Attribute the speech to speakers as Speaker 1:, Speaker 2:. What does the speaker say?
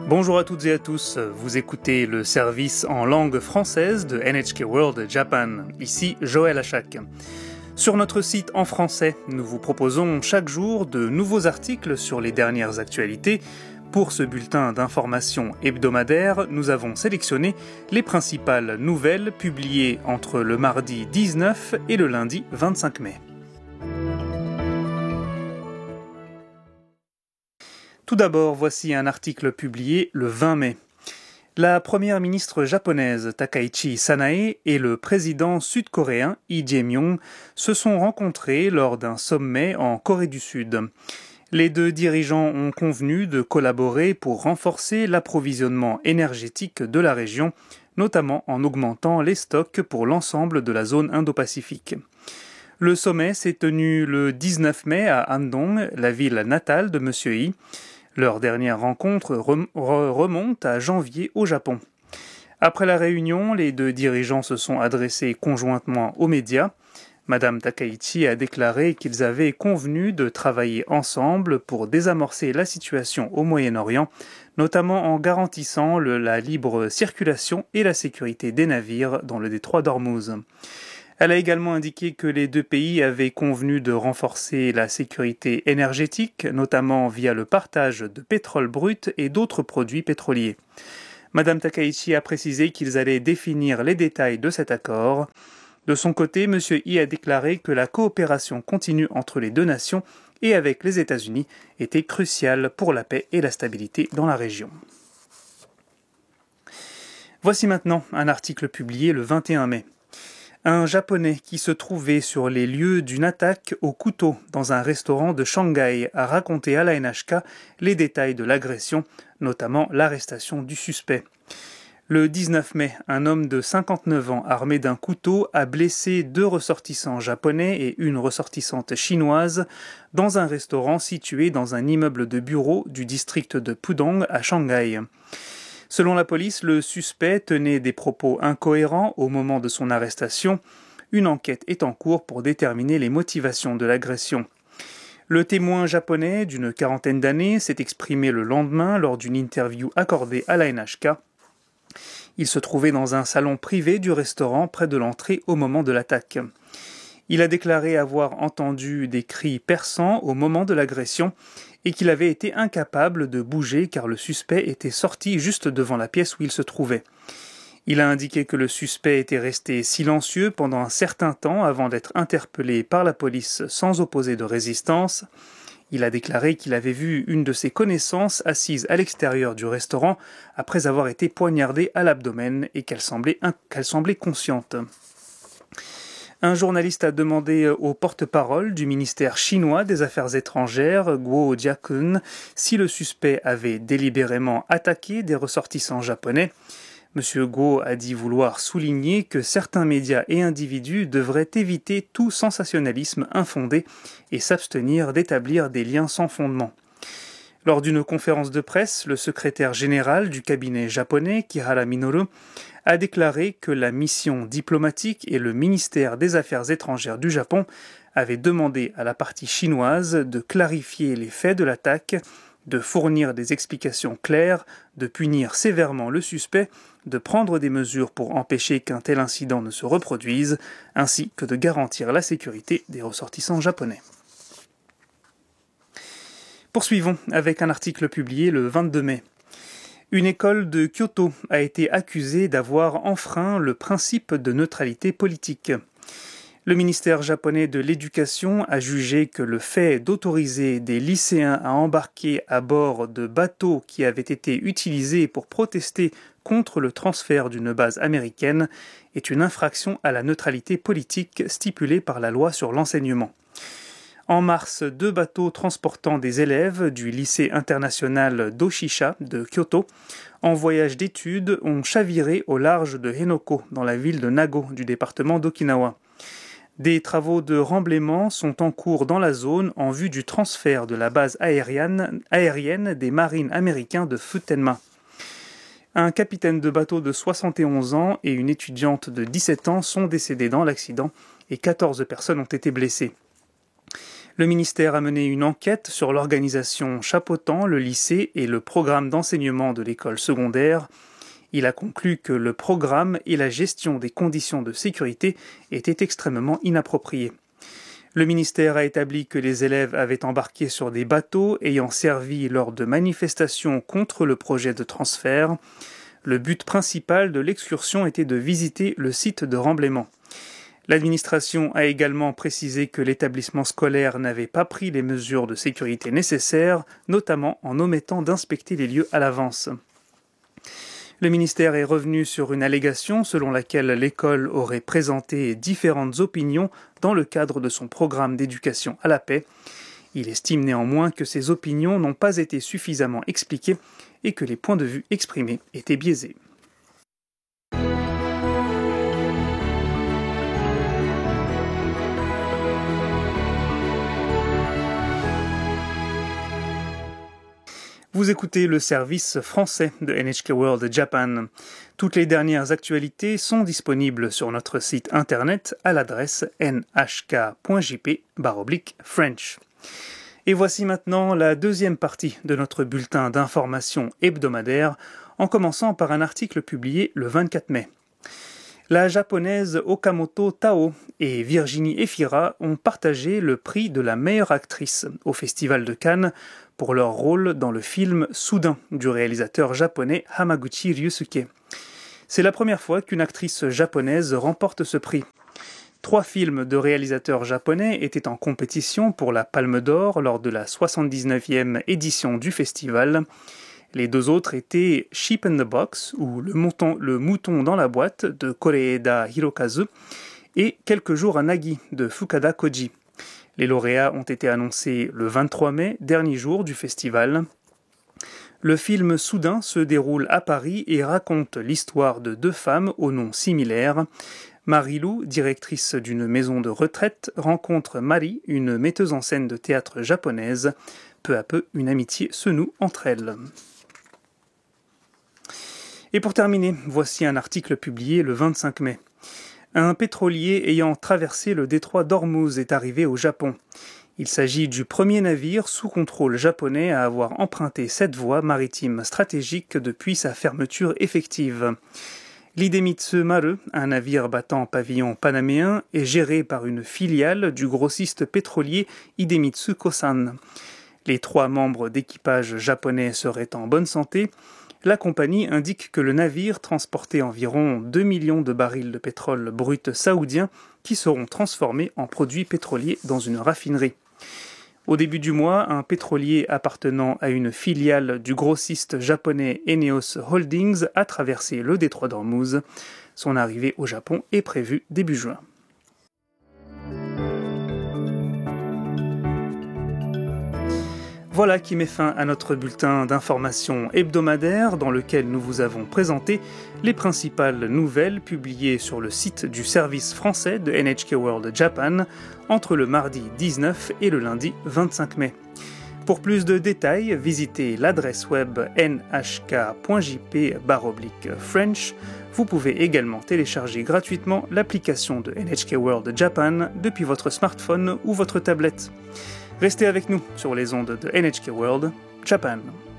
Speaker 1: Bonjour à toutes et à tous, vous écoutez le service en langue française de NHK World Japan, ici Joël Achak. Sur notre site en français, nous vous proposons chaque jour de nouveaux articles sur les dernières actualités. Pour ce bulletin d'information hebdomadaire, nous avons sélectionné les principales nouvelles publiées entre le mardi 19 et le lundi 25 mai. Tout d'abord, voici un article publié le 20 mai. La première ministre japonaise Takaichi Sanae et le président sud-coréen Lee Jae-myung se sont rencontrés lors d'un sommet en Corée du Sud. Les deux dirigeants ont convenu de collaborer pour renforcer l'approvisionnement énergétique de la région, notamment en augmentant les stocks pour l'ensemble de la zone Indo-Pacifique. Le sommet s'est tenu le 19 mai à Andong, la ville natale de M. Lee. Leur dernière rencontre remonte à janvier au Japon. Après la réunion, les deux dirigeants se sont adressés conjointement aux médias. Madame Takaichi a déclaré qu'ils avaient convenu de travailler ensemble pour désamorcer la situation au Moyen-Orient, notamment en garantissant la libre circulation et la sécurité des navires dans le détroit d'Ormuz. Elle a également indiqué que les deux pays avaient convenu de renforcer la sécurité énergétique, notamment via le partage de pétrole brut et d'autres produits pétroliers. Madame Takaichi a précisé qu'ils allaient définir les détails de cet accord. De son côté, M. Lee a déclaré que la coopération continue entre les deux nations et avec les États-Unis était cruciale pour la paix et la stabilité dans la région. Voici maintenant un article publié le 21 mai. Un Japonais qui se trouvait sur les lieux d'une attaque au couteau dans un restaurant de Shanghai a raconté à la NHK les détails de l'agression, notamment l'arrestation du suspect. Le 19 mai, un homme de 59 ans armé d'un couteau a blessé 2 ressortissants japonais et une ressortissante chinoise dans un restaurant situé dans un immeuble de bureaux du district de Pudong à Shanghai. Selon la police, le suspect tenait des propos incohérents au moment de son arrestation. Une enquête est en cours pour déterminer les motivations de l'agression. Le témoin japonais d'une quarantaine d'années s'est exprimé le lendemain lors d'une interview accordée à la NHK. Il se trouvait dans un salon privé du restaurant près de l'entrée au moment de l'attaque. Il a déclaré avoir entendu des cris perçants au moment de l'agression et qu'il avait été incapable de bouger car le suspect était sorti juste devant la pièce où il se trouvait. Il a indiqué que le suspect était resté silencieux pendant un certain temps avant d'être interpellé par la police sans opposer de résistance. Il a déclaré qu'il avait vu une de ses connaissances assise à l'extérieur du restaurant après avoir été poignardée à l'abdomen et qu'elle semblait consciente. Un journaliste a demandé au porte-parole du ministère chinois des Affaires étrangères, Guo Jiakun, si le suspect avait délibérément attaqué des ressortissants japonais. M. Guo a dit vouloir souligner que certains médias et individus devraient éviter tout sensationnalisme infondé et s'abstenir d'établir des liens sans fondement. Lors d'une conférence de presse, le secrétaire général du cabinet japonais, Kihara Minoru, a déclaré que la mission diplomatique et le ministère des Affaires étrangères du Japon avaient demandé à la partie chinoise de clarifier les faits de l'attaque, de fournir des explications claires, de punir sévèrement le suspect, de prendre des mesures pour empêcher qu'un tel incident ne se reproduise, ainsi que de garantir la sécurité des ressortissants japonais. Poursuivons avec un article publié le 22 mai. Une école de Kyoto a été accusée d'avoir enfreint le principe de neutralité politique. Le ministère japonais de l'Éducation a jugé que le fait d'autoriser des lycéens à embarquer à bord de bateaux qui avaient été utilisés pour protester contre le transfert d'une base américaine est une infraction à la neutralité politique stipulée par la loi sur l'enseignement. En mars, 2 bateaux transportant des élèves du lycée international d'Oshisha de Kyoto en voyage d'études ont chaviré au large de Henoko dans la ville de Nago du département d'Okinawa. Des travaux de remblaiement sont en cours dans la zone en vue du transfert de la base aérienne des marines américains de Futenma. Un capitaine de bateau de 71 ans et une étudiante de 17 ans sont décédés dans l'accident et 14 personnes ont été blessées. Le ministère a mené une enquête sur l'organisation chapeautant le lycée et le programme d'enseignement de l'école secondaire. Il a conclu que le programme et la gestion des conditions de sécurité étaient extrêmement inappropriés. Le ministère a établi que les élèves avaient embarqué sur des bateaux ayant servi lors de manifestations contre le projet de transfert. Le but principal de l'excursion était de visiter le site de remblaiement. L'administration a également précisé que l'établissement scolaire n'avait pas pris les mesures de sécurité nécessaires, notamment en omettant d'inspecter les lieux à l'avance. Le ministère est revenu sur une allégation selon laquelle l'école aurait présenté différentes opinions dans le cadre de son programme d'éducation à la paix. Il estime néanmoins que ces opinions n'ont pas été suffisamment expliquées et que les points de vue exprimés étaient biaisés. Vous écoutez le service français de NHK World Japan. Toutes les dernières actualités sont disponibles sur notre site internet à l'adresse nhk.jp/French. Et voici maintenant la deuxième partie de notre bulletin d'information hebdomadaire, en commençant par un article publié le 24 mai. La japonaise Okamoto Tao et Virginie Efira ont partagé le prix de la meilleure actrice au Festival de Cannes pour leur rôle dans le film Soudain du réalisateur japonais Hamaguchi Ryusuke. C'est la première fois qu'une actrice japonaise remporte ce prix. 3 films de réalisateurs japonais étaient en compétition pour la Palme d'Or lors de la 79e édition du festival. Les 2 autres étaient Sheep in the Box, ou le mouton dans la boîte, de Koreeda Hirokazu, et Quelques jours à Nagi, de Fukada Koji. Les lauréats ont été annoncés le 23 mai, dernier jour du festival. Le film Soudain se déroule à Paris et raconte l'histoire de 2 femmes au nom similaire. Marie-Lou, directrice d'une maison de retraite, rencontre Mari, une metteuse en scène de théâtre japonaise. Peu à peu, une amitié se noue entre elles. Et pour terminer, voici un article publié le 25 mai. Un pétrolier ayant traversé le détroit d'Ormuz est arrivé au Japon. Il s'agit du premier navire sous contrôle japonais à avoir emprunté cette voie maritime stratégique depuis sa fermeture effective. L'Hidemitsu Maru, un navire battant pavillon panaméen, est géré par une filiale du grossiste pétrolier Hidemitsu Kosan. Les 3 membres d'équipage japonais seraient en bonne santé. La compagnie indique que le navire transportait environ 2 millions de barils de pétrole brut saoudien qui seront transformés en produits pétroliers dans une raffinerie. Au début du mois, un pétrolier appartenant à une filiale du grossiste japonais Eneos Holdings a traversé le détroit d'Ormuz. Son arrivée au Japon est prévue début juin. Voilà qui met fin à notre bulletin d'information hebdomadaire dans lequel nous vous avons présenté les principales nouvelles publiées sur le site du service français de NHK World Japan entre le mardi 19 et le lundi 25 mai. Pour plus de détails, visitez l'adresse web nhk.jp/French. Vous pouvez également télécharger gratuitement l'application de NHK World Japan depuis votre smartphone ou votre tablette. Restez avec nous sur les ondes de NHK World Japan.